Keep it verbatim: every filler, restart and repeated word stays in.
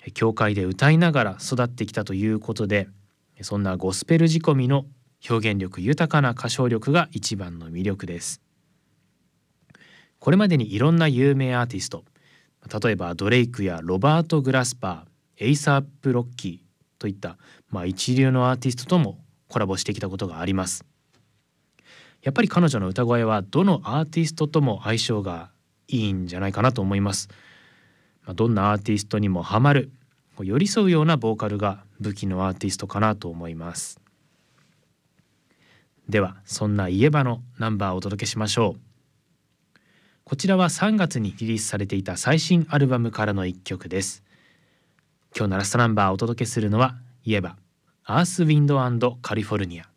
教会で歌いながら育ってきたということで、そんなゴスペル仕込みの表現力豊かな歌唱力が一番の魅力です。これまでにいろんな有名アーティスト、例えばドレイクやロバート・グラスパー、エイサープ・ロッキーといった、まあ、一流のアーティストともコラボしてきたことがあります。やっぱり彼女の歌声はどのアーティストとも相性がいいんじゃないかなと思います。まあ、どんなアーティストにもハマる、寄り添うようなボーカルが武器のアーティストかなと思います。ではそんなイエバのナンバーをお届けしましょう。こちらはさんがつにリリースされていた最新アルバムからの一曲です。今日のラストナンバーをお届けするのはイエバ、アース・ウィンド・アンド・カリフォルニア。